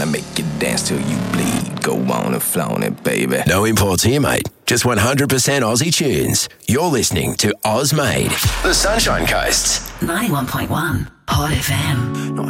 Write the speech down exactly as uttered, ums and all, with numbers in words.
tryna make you dance till you bleed. Go on and flaunt it, baby. No imports here, mate. Just one hundred percent Aussie tunes. You're listening to Oz Made, the Sunshine Coast. ninety-one point one Hot F M.